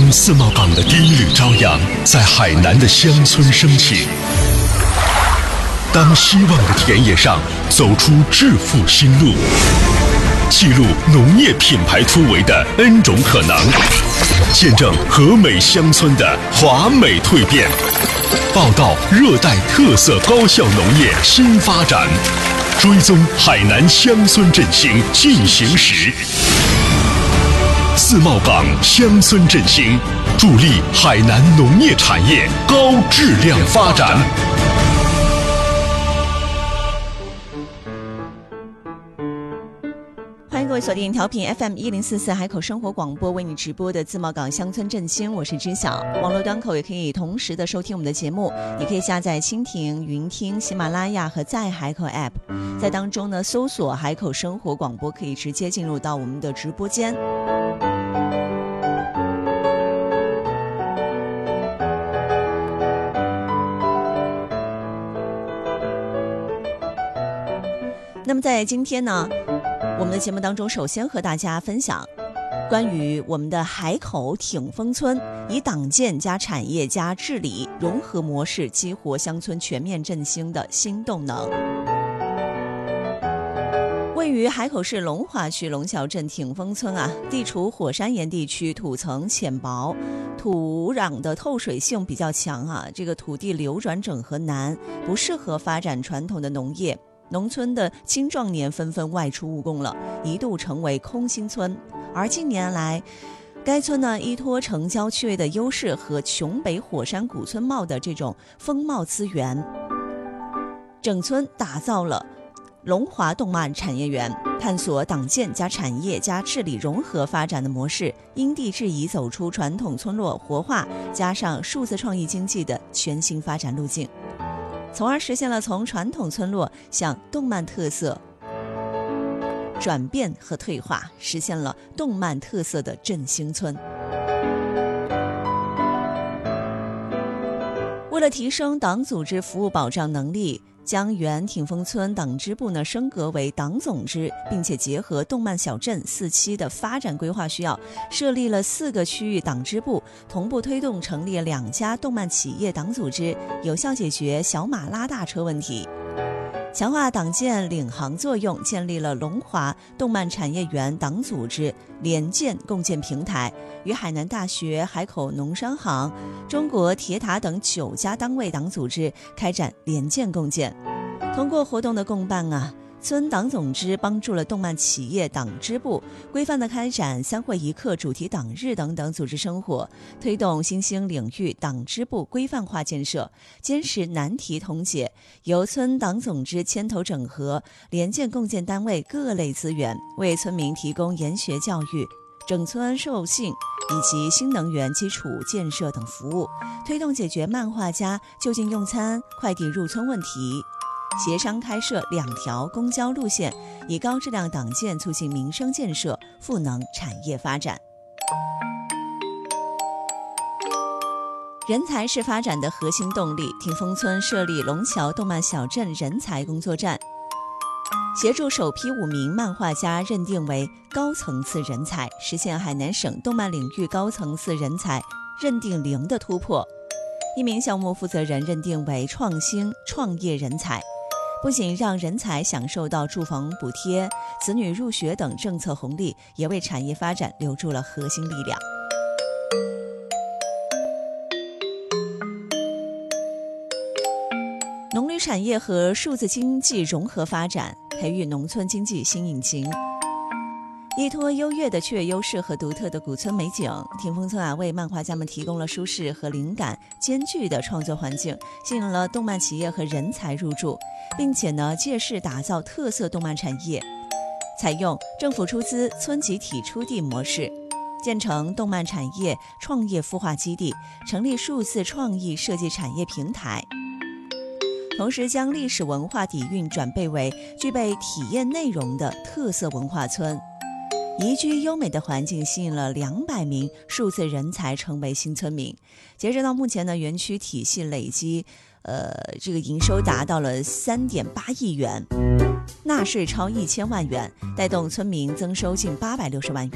当自贸港的第一缕朝阳在海南的乡村升起，当希望的田野上走出致富新路，记录农业品牌突围的 N 种可能，见证和美乡村的华美蜕变，报道热带特色高效农业新发展，追踪海南乡村振兴进行时。自贸港乡村振兴，助力海南农业产业高质量发展。 欢迎各位锁定调频 FM1044 海口生活广播，为你直播的自贸港乡村振兴，我是知晓。网络端口也可以同时的收听我们的节目，你可以下载蜻蜓、云听、喜马拉雅和在海口 App， 在当中呢搜索海口生活广播，可以直接进入到我们的直播间。那么在今天呢，我们的节目当中，首先和大家分享关于我们的海口挺峰村以党建加产业加治理融合模式激活乡村全面振兴的新动能。位于海口市龙华区龙桥镇挺峰村地处火山岩地区，土层浅薄，土壤的透水性比较强这个土地流转整合难，不适合发展传统的农业。农村的青壮年纷纷外出务工了，一度成为空心村。而近年来，该村呢依托城郊区位的优势和琼北火山古村貌的这种风貌资源，整村打造了龙华动漫产业园，探索党建加产业加治理融合发展的模式，因地制宜走出传统村落活化加上数字创意经济的全新发展路径，从而实现了从传统村落向动漫特色转变和退化，实现了动漫特色的振兴村。为了提升党组织服务保障能力，将原挺峰村党支部呢升格为党总支，并且结合动漫小镇4期的发展规划需要，设立了4个区域党支部，同步推动成立2家动漫企业党组织，有效解决小马拉大车问题，强化党建领航作用，建立了龙华动漫产业园党组织联建共建平台，与海南大学、海口农商行、中国铁塔等9家单位党组织开展联建共建。通过活动的共办村党总支帮助了动漫企业党支部规范地开展3会1课、主题党日等等组织生活，推动新兴领域党支部规范化建设，坚实难题统解，由村党总支牵头整合联建共建单位各类资源，为村民提供研学教育、整村授信以及新能源基础建设等服务，推动解决漫画家就近用餐、快递入村问题，协商开设2条公交路线，以高质量党建促进民生建设，赋能产业发展。人才是发展的核心动力，挺峰村设立龙桥动漫小镇人才工作站，协助首批5名漫画家认定为高层次人才，实现海南省动漫领域高层次人才认定0的突破。1名项目负责人认定为创新创业人才，不仅让人才享受到住房补贴、子女入学等政策红利，也为产业发展留住了核心力量。农旅产业和数字经济融合发展，培育农村经济新引擎。依托优越的区域优势和独特的古村美景，挺峰村为漫画家们提供了舒适和灵感兼具的创作环境，吸引了动漫企业和人才入驻，并且借势打造特色动漫产业，采用政府出资、村集体出地模式，建成动漫产业创业孵化基地，成立数字创意设计产业平台，同时将历史文化底蕴转变为具备体验内容的特色文化村。宜居优美的环境吸引了200名数字人才成为新村民。截止到目前园区体系累积这个营收达到了3.8亿元，纳税超1000万元，带动村民增收近860万元。